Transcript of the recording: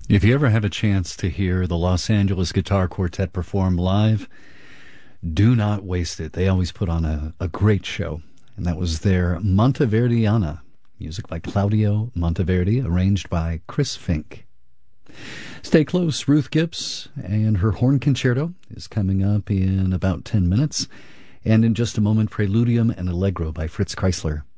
If you ever have a chance to hear the Los Angeles Guitar Quartet perform live, do not waste it. They always put on a great show. And that was their Monteverdiana, music by Claudio Monteverdi, arranged by Chris Fink. Stay close. Ruth Gibbs and her horn concerto is coming up in about 10 minutes. And in just a moment, Preludium and Allegro by Fritz Kreisler.